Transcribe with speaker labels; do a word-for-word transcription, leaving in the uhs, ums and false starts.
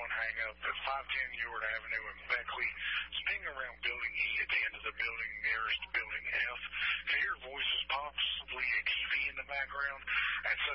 Speaker 1: one hang up at five ten Ewart Avenue in Beckley. Spin around Building E at the end of the building nearest Building F. If you hear voices, possibly a T V in the background, and so